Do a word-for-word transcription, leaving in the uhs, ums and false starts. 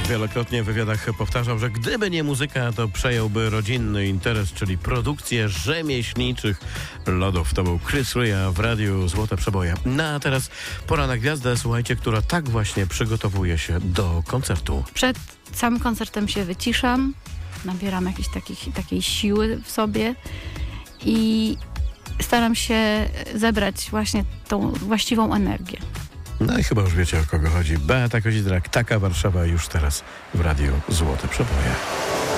wielokrotnie w wywiadach powtarzał, że gdyby nie muzyka, to przejąłby rodzinny interes, czyli produkcję rzemieślniczych lodów. To był Chris Rea w Radiu Złote Przeboje. No a teraz pora na gwiazdę, słuchajcie, która tak właśnie przygotowuje się do koncertu. Przed samym koncertem się wyciszam, nabieram jakiejś takich, takiej siły w sobie i staram się zebrać właśnie tą właściwą energię. No i chyba już wiecie, o kogo chodzi. Beata Kozidrak, Taka Warszawa już teraz w Radiu Złote Przeboje.